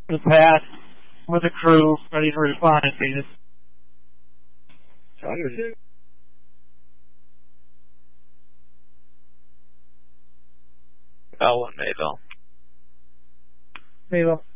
the pad with the crew ready to respond if needed. Roger. L1 Mayville. Mayville.